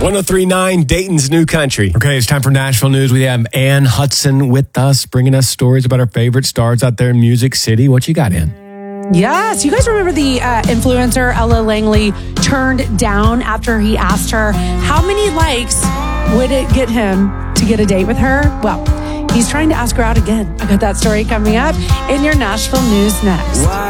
1039 Dayton's New Country. Okay, it's time for Nashville News. We have Ann Hudson with us, bringing us stories about our favorite stars out there in Music City. What you got, Ann? Yes, you guys remember the influencer Ella Langley turned down after he asked her how many likes would it get him to get a date with her? Well, he's trying to ask her out again. I got that story coming up in your Nashville News next.